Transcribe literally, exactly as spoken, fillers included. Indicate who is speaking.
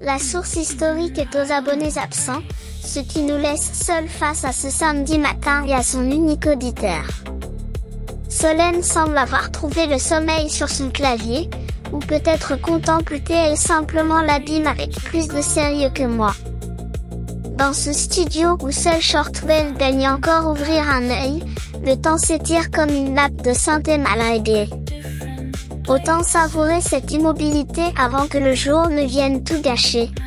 Speaker 1: La source historique est aux abonnés absents, ce qui nous laisse seuls face à ce samedi matin et à son unique auditeur. Solène semble avoir trouvé le sommeil sur son clavier, ou peut-être contemple-t-elle simplement l'abîme avec plus de sérieux que moi. Dans ce studio où seul Shortwell daigne encore ouvrir un œil, le temps s'étire comme une nappe de synthé mal réglée. Autant savourer cette immobilité avant que le jour ne vienne tout gâcher.